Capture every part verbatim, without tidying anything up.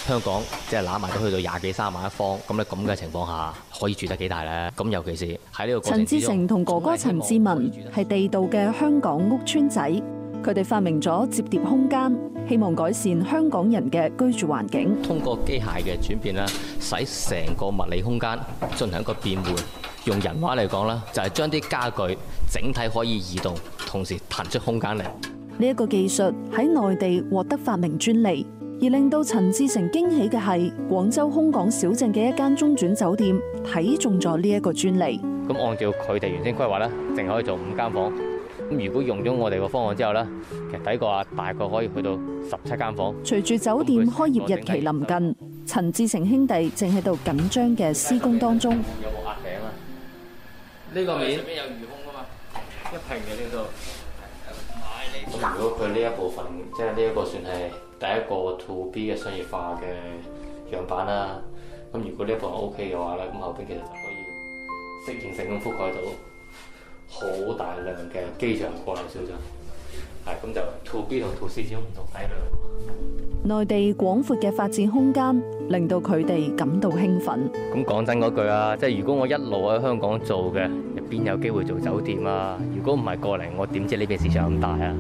香港即係攬埋都去到廿幾三萬一方，咁咧咁嘅情況下，可以住得幾大咧？咁尤其是喺呢個過程之中， 陳志成同哥哥陳志文係地道嘅香港屋邨仔，佢哋發明咗摺疊空間，希望改善香港人嘅居住環境。 通過機械嘅轉變咧，使成個物理空間進行一個變換。用人話嚟講啦，就係將啲家具整體可以移動，同時騰出空間嚟。 呢一個技術喺內地獲得發明專利，而令到陳志成驚喜嘅係，廣州空港小鎮嘅一間中轉酒店睇中咗呢一個專利。 咁按照佢哋原先規劃咧，淨可以做五間房。咁如果用咗我哋個方案之後咧，其實抵過啊，大概可以去到十七間房。 隨住酒店開業日期臨近，陳志成兄弟正喺度緊張嘅施工當中。 有冇壓頂啊？呢個面上邊有魚空啊嘛，一平嘅呢度。咁如果佢呢一部分，即係呢一個算係第一個 to B 嘅商業化嘅樣板啦。咁如果呢一部分 OK 嘅話咧，咁後邊其實就可以適應性咁覆蓋到好大量嘅機場過嚟小鎮。係咁就 to B 同 to C 之間唔同體量。 內地廣闊嘅發展空間令到佢哋感到興奮。 咁講真嗰句啊，即係如果我一路喺香港做嘅，入邊有機會做酒店啊？如果唔係過嚟，我點知呢邊市場咁大啊？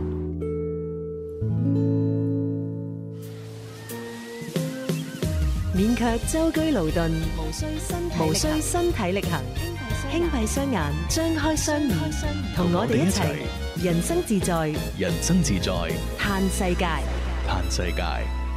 免卻舟車勞頓，無需身體無需身體力行，輕閉雙眼，張開雙耳，同我哋一齊人生自在， 人生自在， 嘆世界。 嘆世界。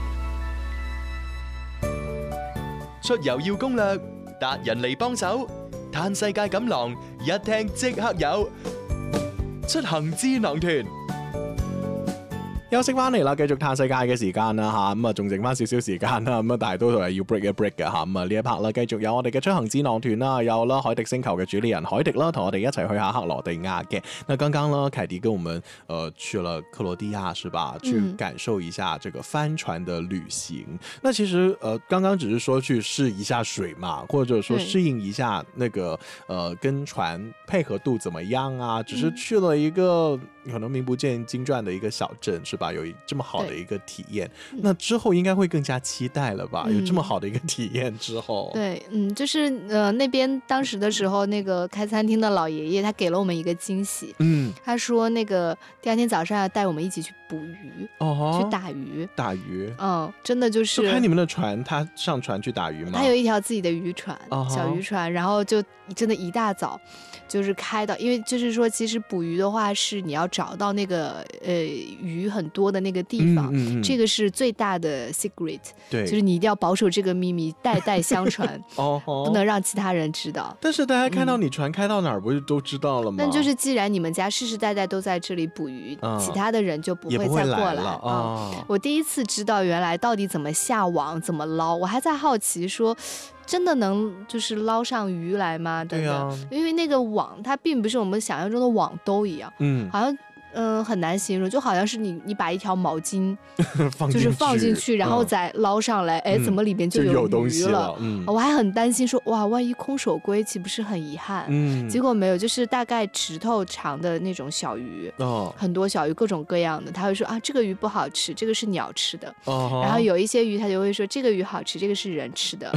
出遊要攻略，達人嚟幫手。嘆世界錦囊，一聽即刻有。出行智囊團。 休息翻嚟啦，繼續嘆世界嘅時間啦嚇，咁啊仲剩翻少少時間啦，咁啊但係都係要 break 一 break 嘅嚇，咁啊呢一 part 啦，繼續有我哋嘅出行智囊團啦，有啦海迪星球嘅主理人海迪啦，同我哋一齊去下克羅地亞嘅。那剛剛呢，凱迪跟我們呃去了克羅地亞，是吧？去感受一下這個帆船的旅行。嗯、那其實呃剛剛只是說去試一下水嘛，或者說適應一下那個呃跟船配合度怎麼樣啊？只是去了一個可能名不見經傳的一個小鎮，是吧？有這麼好的一個體驗，那之後應該會更加期待了吧？嗯、有這麼好的一個體驗之後， 對，嗯，就是呃那邊當時的時候，那個開餐廳的老爺爺他給了我們一個驚喜，嗯，他說那個第二天早上要帶我們一起去捕魚，哦，去打魚， 打魚， 嗯，真的就是， 就開你們的船，他上船去打魚嗎？ 他有一條自己的漁船，哦、小漁船，然後就真的一大早就是開到，因為就是說其實捕魚的話是你要找到那個呃魚很多的那個地方，嗯嗯嗯，這個是最大的 secret， 對，就是你一定要保守這個秘密，代代相傳，哦，不能讓其他人知道。 但是大家看到你船開到哪兒，不是都知道了嗎？ 但就是既然你們家世世代代都在這裡捕魚，嗯、其他的人就不會再過來了。 哦、 嗯，我第一次知道原來到底怎麼下網，怎麼撈，我還在好奇說，真的能就是撈上魚來嗎？對啊，因為那個網它並不是我們想象中的網兜一樣，嗯，好像。嗯，很難形容，就好像是你你把一條毛巾，就是放進去，然後再撈上來，哎、嗯，怎麼裡邊就有魚了？嗯，我還很擔心說，哇，萬一空手歸，豈不是很遺憾？嗯，結果沒有，就是大概指頭長的那種小魚，哦，很多小魚，各種各樣的，他會說啊，這個魚不好吃，這個是鳥吃的，哦，然後有一些魚，他就會說這個魚好吃，這個是人吃的，